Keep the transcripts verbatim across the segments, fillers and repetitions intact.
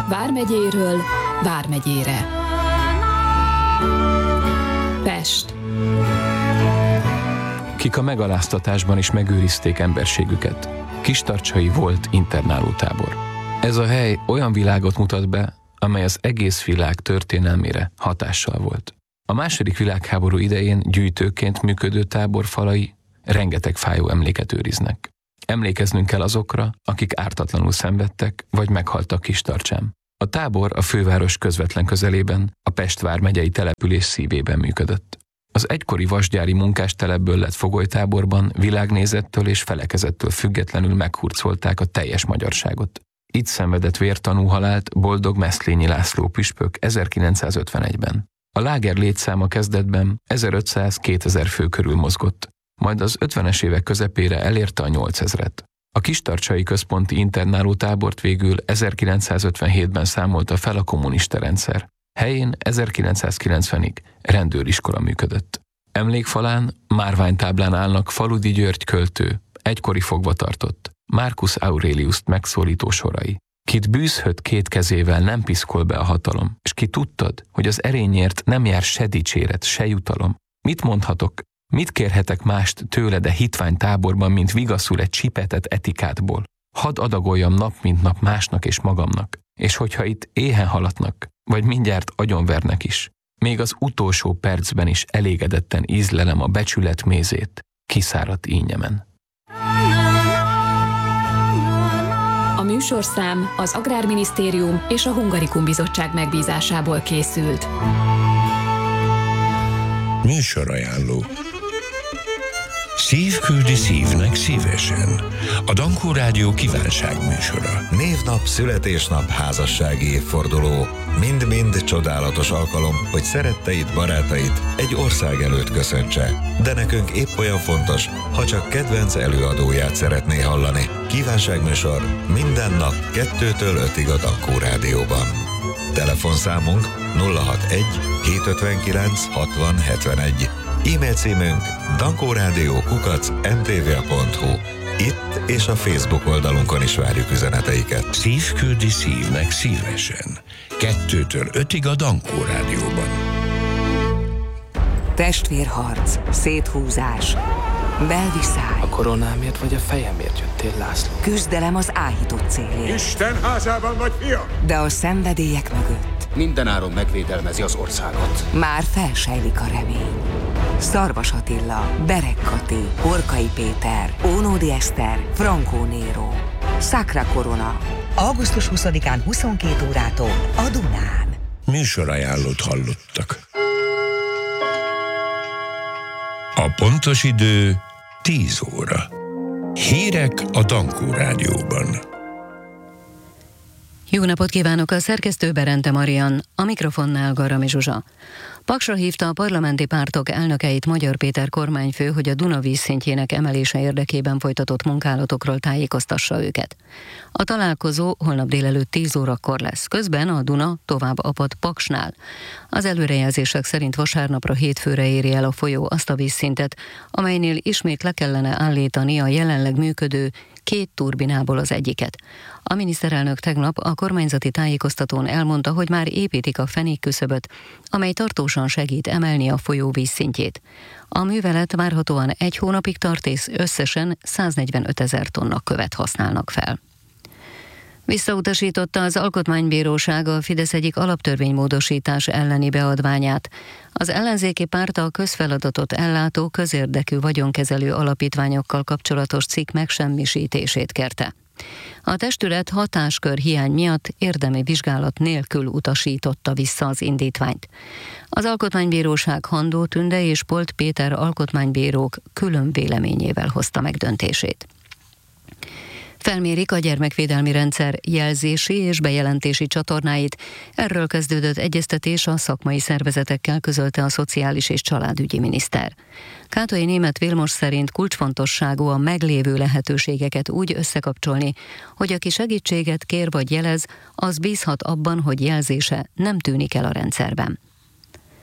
Vármegyéről Vármegyére. Pest. Kik a megaláztatásban is megőrizték emberségüket. Kistarcsai volt internálótábor. Ez a hely olyan világot mutat be, amely az egész világ történelmére hatással volt. A második világháború idején gyűjtőként működő tábor falai rengeteg fájó emléket őriznek. Emlékeznünk kell azokra, akik ártatlanul szenvedtek, vagy meghaltak Kistarcsán. A tábor a főváros közvetlen közelében, a Pest vármegyei település szívében működött. Az egykori vasgyári munkástelepből lett fogolytáborban világnézettől és felekezettől függetlenül meghurcolták a teljes magyarságot. Itt szenvedett vértanú halált Boldog Meszlényi László püspök ezerkilencszázötvenegyben. A láger létszáma kezdetben ezerötszáz-kétezer fő körül mozgott, majd az ötvenes évek közepére elérte a nyolcezret. A kistarcsai központi internálótábort végül ezerkilencszázötvenhétben számolta fel a kommunista rendszer. Helyén ezerkilencszázkilencvenig rendőriskola működött. Emlékfalán, márványtáblán állnak Faludi György költő, egykori fogvatartott, Marcus Aureliust megszólító sorai. Kit bűzhöt két kezével nem piszkol be a hatalom, és ki tudtad, hogy az erényért nem jár se dicséret, se jutalom. Mit mondhatok? Mit kérhetek mást tőle, de hitvány táborban, mint vigaszul egy csipetett etikátból? Hadd adagoljam nap mint nap másnak és magamnak, és hogyha itt éhen halatnak, vagy mindjárt agyonvernek is, még az utolsó percben is elégedetten ízlelem a becsület mézét, kiszáradt ínyemen. A műsorszám az Agrárminisztérium és a Hungarikum Bizottság megbízásából készült. Műsorajánló. Szív küldi szívnek szívesen. A Dankó Rádió kívánságműsora. Névnap, születésnap, házassági évforduló. Mind-mind csodálatos alkalom, hogy szeretteid, barátait egy ország előtt köszöntse. De nekünk épp olyan fontos, ha csak kedvenc előadóját szeretné hallani. Kívánságműsor minden nap kettőtől ötig a Dankó Rádióban. Telefonszámunk nulla hatvanegy hétszázötvenkilenc hatvan hetvenegy. E-mail címünk dankórádió kukac em té vé pont hu. Itt és a Facebook oldalunkon is várjuk üzeneteiket. Szív küldi szívnek szívesen. Kettőtől ötig a Dankó Rádióban. Testvérharc, széthúzás, belviszály. A koronámért vagy a fejemért jöttél, László? Küzdelem az áhított célért. Isten házában vagy, fiam! De a szenvedélyek mögött Mindenáron megvédelmezi az országot. már felsejlik a remény. Szarvas Attila, Berek Kati, Horkai Péter, Ónódi Eszter, Frankó Néró. Sacra Corona. augusztus huszadikán huszonkét órától a Dunán. Műsorajánlót hallottak. A pontos idő tíz óra. Hírek a Dankó Rádióban. Jó napot kívánok, a szerkesztő Berente Marian, a mikrofonnál Garami Zsuzsa. Paksra hívta a parlamenti pártok elnökeit Magyar Péter kormányfő, hogy a Duna vízszintjének emelése érdekében folytatott munkálatokról tájékoztassa őket. A találkozó holnap délelőtt tíz órakor lesz. Közben a Duna tovább apad Paksnál. Az előrejelzések szerint vasárnapra hétfőre éri el a folyó azt a vízszintet, amelynél ismét le kellene állítani a jelenleg működő két turbinából az egyiket. A miniszterelnök tegnap a kormányzati tájékoztatón elmondta, hogy már építik a fenékküszöböt, amely tartósan segít emelni a folyó vízszintjét. A művelet várhatóan egy hónapig tart, és összesen száznegyvenötezer tonna követ használnak fel. Visszautasította az Alkotmánybíróság a Fidesz egyik alaptörvénymódosítás elleni beadványát. Az ellenzéki párt a közfeladatot ellátó közérdekű vagyonkezelő alapítványokkal kapcsolatos cikk megsemmisítését kérte. A testület hatáskör hiány miatt érdemi vizsgálat nélkül utasította vissza az indítványt. Az Alkotmánybíróság Handó Tünde és Polt Péter alkotmánybírók külön véleményével hozta meg döntését. Felmérik a gyermekvédelmi rendszer jelzési és bejelentési csatornáit. Erről kezdődött egyeztetés a szakmai szervezetekkel, közölte a Szociális és Családügyi miniszter. Kátai Németh Vilmos szerint kulcsfontosságú a meglévő lehetőségeket úgy összekapcsolni, hogy aki segítséget kér vagy jelez, az bízhat abban, hogy jelzése nem tűnik el a rendszerben.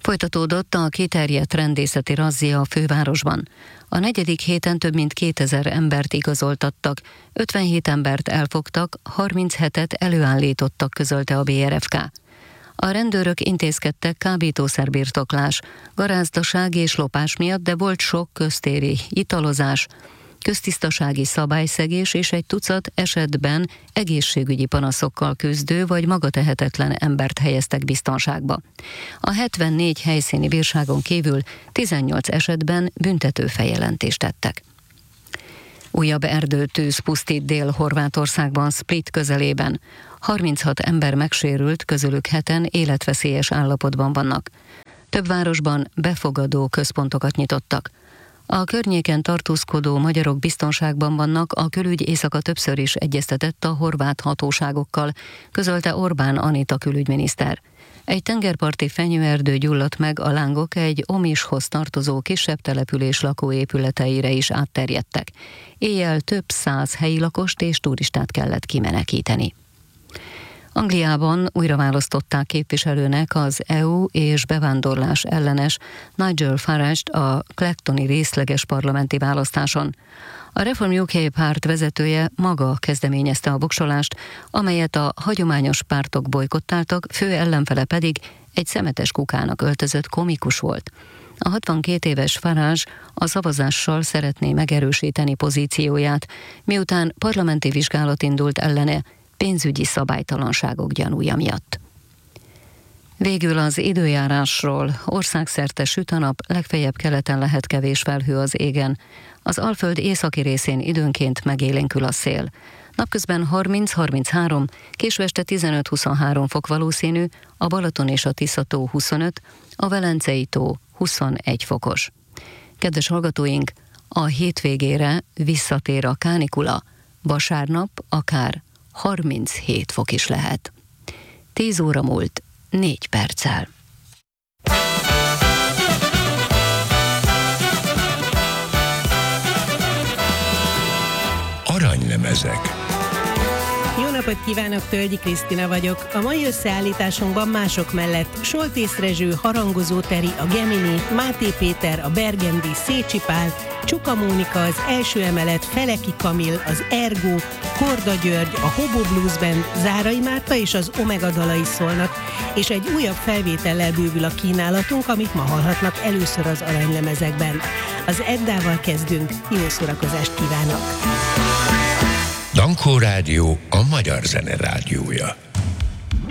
Folytatódott a kiterjedt rendészeti razzia a fővárosban. A negyedik héten több mint kétezer embert igazoltattak, ötvenhét embert elfogtak, harminchetet előállítottak, közölte a bé er ef ká. A rendőrök intézkedtek kábítószerbirtoklás, garázdaság és lopás miatt, de volt sok köztéri italozás, köztisztasági szabályszegés és egy tucat esetben egészségügyi panaszokkal küzdő vagy magatehetetlen embert helyeztek biztonságba. A hetvennégy helyszíni bírságon kívül tizennyolc esetben büntető feljelentést tettek. Újabb erdőtűz pusztít Dél-Horvátországban, Split közelében. harminchat ember megsérült, közülük heten életveszélyes állapotban vannak. Több városban befogadó központokat nyitottak. A környéken tartózkodó magyarok biztonságban vannak, a külügy éjszaka többször is egyeztetett a horvát hatóságokkal, közölte Orbán Anita külügyminiszter. Egy tengerparti fenyőerdő gyulladt meg, a lángok egy Omishoz tartozó kisebb település lakóépületeire is átterjedtek. Éjjel több száz helyi lakost és turistát kellett kimenekíteni. Angliában újra választották képviselőnek az é u és bevándorlás ellenes Nigel Farage-t a Clactoni részleges parlamenti választáson. A Reform u ká párt vezetője maga kezdeményezte a voksolást, amelyet a hagyományos pártok bojkottáltak, fő ellenfele pedig egy szemetes kukának öltözött komikus volt. A hatvankét éves Farage a szavazással szeretné megerősíteni pozícióját, miután parlamenti vizsgálat indult ellene pénzügyi szabálytalanságok gyanúja miatt. Végül az időjárásról. Országszerte süt a nap, legfeljebb keleten lehet kevés felhő az égen. Az Alföld északi részén időnként megélénkül a szél. Napközben harminc-harminchárom, késő este tizenöt-huszonhárom fok valószínű, a Balaton és a Tisza-tó huszonöt, a Velencei tó huszonegy fokos. Kedves hallgatóink, a hétvégére visszatér a kánikula, vasárnap akár harminchét fok is lehet. tíz óra múlt négy perccel. Aranylemezek. Jó napot kívánok, Tölgyi Krisztina vagyok. A mai összeállításunkban mások mellett Soltész Rezső, Harangozó Teri, a Gemini, Máté Péter, a Bergendi, Szécsi Pál, Csuka Mónika, az Első Emelet, Feleki Kamil, az Ergo, Korda György, a Hobo Blues Band, Zárai Márta és az Omega dalai szólnak, és egy újabb felvétellel bővül a kínálatunk, amit ma hallhatnak először az aranylemezekben. Az Eddával kezdünk, jó szórakozást kívánok! Dankó Rádió, a magyar zene rádiója.